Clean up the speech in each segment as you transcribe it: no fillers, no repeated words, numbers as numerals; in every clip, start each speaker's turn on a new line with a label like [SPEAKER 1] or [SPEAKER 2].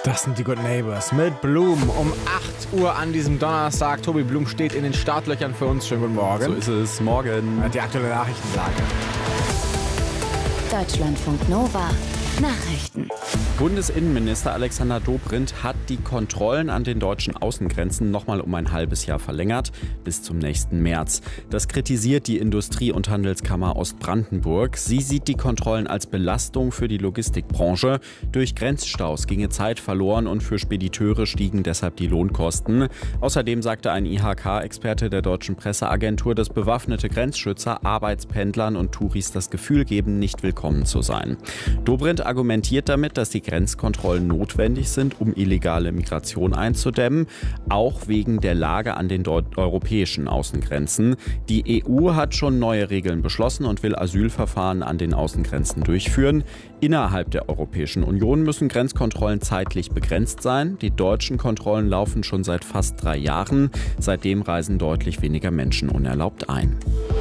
[SPEAKER 1] Das sind die Good Neighbors mit Blum um 8 Uhr an diesem Donnerstag. Tobi Blum steht in den Startlöchern für uns. Schönen guten Morgen.
[SPEAKER 2] So ist es. Morgen.
[SPEAKER 1] Die aktuelle Nachrichtenlage.
[SPEAKER 3] Deutschlandfunk Nova. Nachrichten.
[SPEAKER 2] Bundesinnenminister Alexander Dobrindt hat die Kontrollen an den deutschen Außengrenzen nochmal um ein halbes Jahr verlängert, bis zum nächsten März. Das kritisiert die Industrie- und Handelskammer Ostbrandenburg. Sie sieht die Kontrollen als Belastung für die Logistikbranche. Durch Grenzstaus ginge Zeit verloren und für Spediteure stiegen deshalb die Lohnkosten. Außerdem sagte ein IHK-Experte der deutschen Presseagentur, dass bewaffnete Grenzschützer Arbeitspendlern und Touris das Gefühl geben, nicht willkommen zu sein. Dobrindt argumentiert damit, dass die Grenzkontrollen notwendig sind, um illegale Migration einzudämmen, auch wegen der Lage an den europäischen Außengrenzen. Die EU hat schon neue Regeln beschlossen und will Asylverfahren an den Außengrenzen durchführen. Innerhalb der Europäischen Union müssen Grenzkontrollen zeitlich begrenzt sein. Die deutschen Kontrollen laufen schon seit fast 3 Jahren. Seitdem reisen deutlich weniger Menschen unerlaubt ein.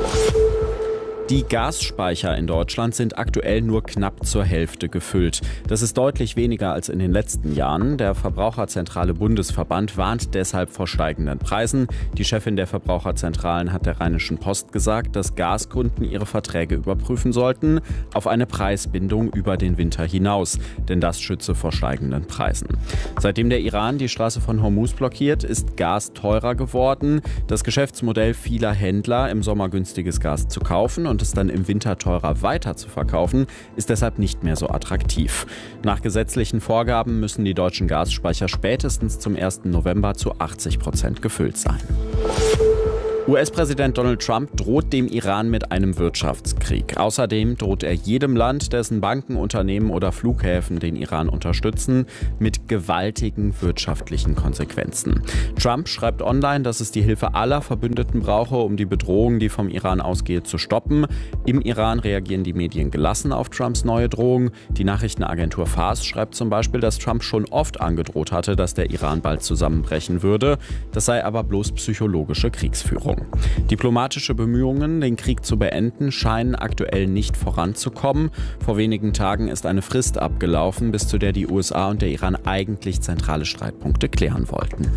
[SPEAKER 2] Die Gasspeicher in Deutschland sind aktuell nur knapp zur Hälfte gefüllt. Das ist deutlich weniger als in den letzten Jahren. Der Verbraucherzentrale Bundesverband warnt deshalb vor steigenden Preisen. Die Chefin der Verbraucherzentralen hat der Rheinischen Post gesagt, dass Gaskunden ihre Verträge überprüfen sollten auf eine Preisbindung über den Winter hinaus. Denn das schütze vor steigenden Preisen. Seitdem der Iran die Straße von Hormuz blockiert, ist Gas teurer geworden. Das Geschäftsmodell vieler Händler, im Sommer günstiges Gas zu kaufen und es dann im Winter teurer weiter zu verkaufen, ist deshalb nicht mehr so attraktiv. Nach gesetzlichen Vorgaben müssen die deutschen Gasspeicher spätestens zum 1. November zu 80% gefüllt sein. US-Präsident Donald Trump droht dem Iran mit einem Wirtschaftskrieg. Außerdem droht er jedem Land, dessen Banken, Unternehmen oder Flughäfen den Iran unterstützen, mit gewaltigen wirtschaftlichen Konsequenzen. Trump schreibt online, dass es die Hilfe aller Verbündeten brauche, um die Bedrohung, die vom Iran ausgehe, zu stoppen. Im Iran reagieren die Medien gelassen auf Trumps neue Drohung. Die Nachrichtenagentur Fars schreibt zum Beispiel, dass Trump schon oft angedroht hatte, dass der Iran bald zusammenbrechen würde. Das sei aber bloß psychologische Kriegsführung. Diplomatische Bemühungen, den Krieg zu beenden, scheinen aktuell nicht voranzukommen. Vor wenigen Tagen ist eine Frist abgelaufen, bis zu der die USA und der Iran eigentlich zentrale Streitpunkte klären wollten.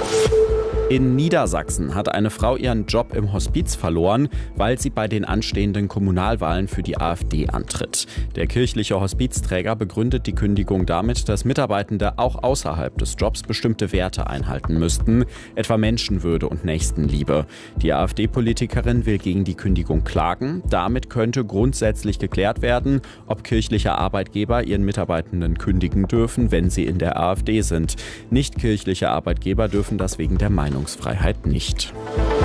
[SPEAKER 2] In Niedersachsen hat eine Frau ihren Job im Hospiz verloren, weil sie bei den anstehenden Kommunalwahlen für die AfD antritt. Der kirchliche Hospizträger begründet die Kündigung damit, dass Mitarbeitende auch außerhalb des Jobs bestimmte Werte einhalten müssten, etwa Menschenwürde und Nächstenliebe. Die AfD-Politikerin will gegen die Kündigung klagen. Damit könnte grundsätzlich geklärt werden, ob kirchliche Arbeitgeber ihren Mitarbeitenden kündigen dürfen, wenn sie in der AfD sind. Nicht-kirchliche Arbeitgeber dürfen das wegen der Meinungsfreiheit nicht.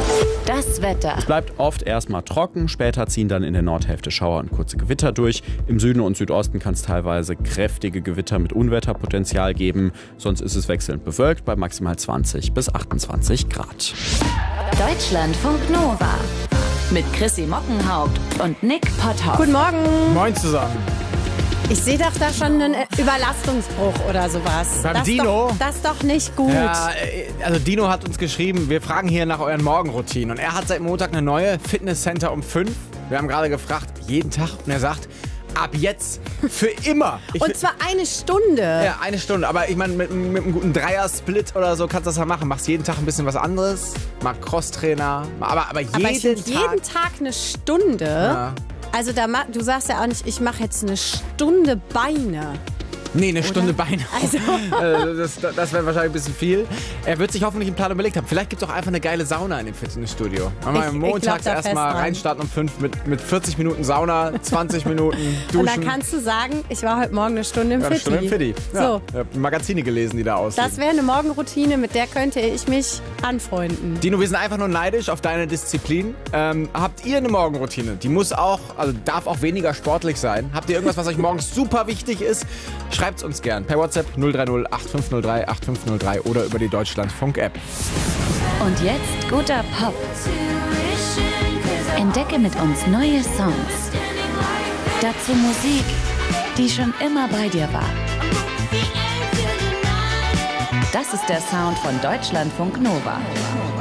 [SPEAKER 3] Das Wetter.
[SPEAKER 2] Es bleibt oft erstmal trocken, später ziehen dann in der Nordhälfte Schauer und kurze Gewitter durch. Im Süden und Südosten kann es teilweise kräftige Gewitter mit Unwetterpotenzial geben. Sonst ist es wechselnd bewölkt bei maximal 20 bis 28 Grad.
[SPEAKER 3] Deutschlandfunk Nova. Mit Chrissy Mockenhaupt und Nick Potthoff.
[SPEAKER 4] Guten Morgen.
[SPEAKER 1] Moin zusammen.
[SPEAKER 4] Ich sehe doch da schon einen Überlastungsbruch oder sowas.
[SPEAKER 1] Beim Dino?
[SPEAKER 4] Das ist doch nicht gut.
[SPEAKER 1] Ja, also Dino hat uns geschrieben, wir fragen hier nach euren Morgenroutinen. Und er hat seit Montag eine neue, Fitnesscenter um 5. Wir haben gerade gefragt, jeden Tag. Und er sagt, ab jetzt, für immer.
[SPEAKER 4] Und zwar 1 Stunde.
[SPEAKER 1] Ja, 1 Stunde. Aber ich meine, mit einem guten Dreier-Split oder so kannst du das ja machen. Machst jeden Tag ein bisschen was anderes. Mal Crosstrainer. Aber jeden
[SPEAKER 4] Tag 1 Stunde.
[SPEAKER 1] Ja.
[SPEAKER 4] Also du sagst ja auch nicht, ich mache jetzt 1 Stunde Beine.
[SPEAKER 1] Nee, 1 Stunde Beine.
[SPEAKER 4] Also.
[SPEAKER 1] Das wäre wahrscheinlich ein bisschen viel. Er wird sich hoffentlich einen Plan überlegt haben. Vielleicht gibt es auch einfach eine geile Sauna in dem Fitnessstudio. Mal montags erstmal reinstarten um 5 mit 40 Minuten Sauna, 20 Minuten duschen.
[SPEAKER 4] Und dann kannst du sagen, ich war heute Morgen 1 Stunde im Fitti.
[SPEAKER 1] 1 Stunde im Fitti. Ja.
[SPEAKER 4] So.
[SPEAKER 1] Ich habe Magazine gelesen, die da aussehen.
[SPEAKER 4] Das wäre eine Morgenroutine, mit der könnte ich mich anfreunden.
[SPEAKER 1] Dino, wir sind einfach nur neidisch auf deine Disziplin. Habt ihr eine Morgenroutine? Die darf auch weniger sportlich sein. Habt ihr irgendwas, was euch morgens super wichtig ist? Schreibt's uns gern per WhatsApp 030 8503 8503 oder über die Deutschlandfunk-App.
[SPEAKER 3] Und jetzt guter Pop. Entdecke mit uns neue Songs. Dazu Musik, die schon immer bei dir war. Das ist der Sound von Deutschlandfunk Nova.